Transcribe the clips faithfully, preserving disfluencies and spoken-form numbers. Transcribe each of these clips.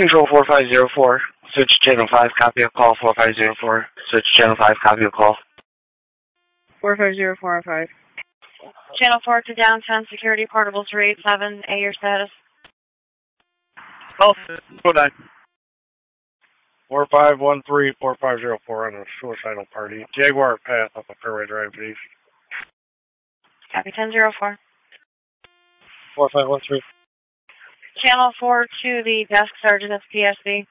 Control four five zero four, switch channel five, copy of call four five zero four, switch channel five, copy of call. four five zero four and five. Channel four to downtown security portable three eight seven, A, your status. Oh, go nine. four five one three, four five zero four on a suicidal party. Jaguar path up a Fairway Drive East. Copy ten zero four. four five one three. Channel four to the desk sergeant at P S B.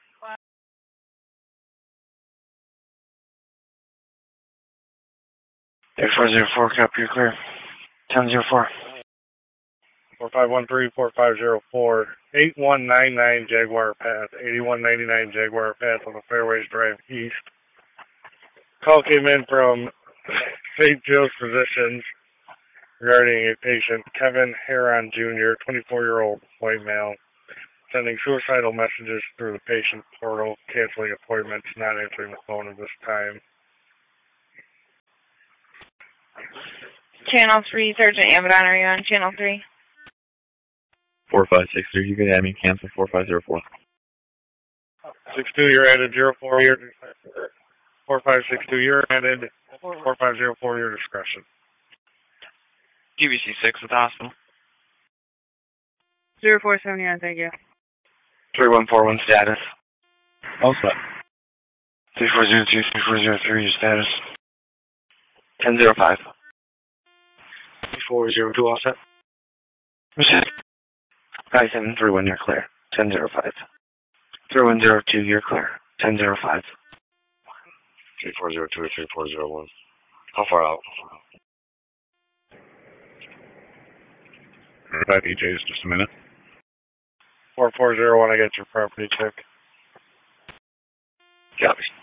Air four zero four, copy, you're clear. ten zero four. four five one three, four five zero four, eight one nine nine Jaguar Path, eighty-one ninety-nine Jaguar Path on the Fairways Drive East. Call came in from Saint Joe's Physicians regarding a patient, Kevin Heron Junior, twenty-four-year-old white male, sending suicidal messages through the patient portal, canceling appointments, not answering the phone at this time. Channel three, Sergeant Abaddon, are you on channel three? four five six three, you can add me, cancel four five zero four. six two, you're added, zero four, you're, four five six two, you're added, four five zero four, your discretion. D B C six with the hospital. zero four seven nine, thank you. three one four one status. All set. three four zero two, three four zero three, your status. ten zero five. three four zero two, all set. five seven three one, you're clear. ten zero five. three one zero two, you're clear. ten zero five. three four zero two or three four zero one. How far out? Five E Js, just a minute. four four zero one, I got your property check. Copy.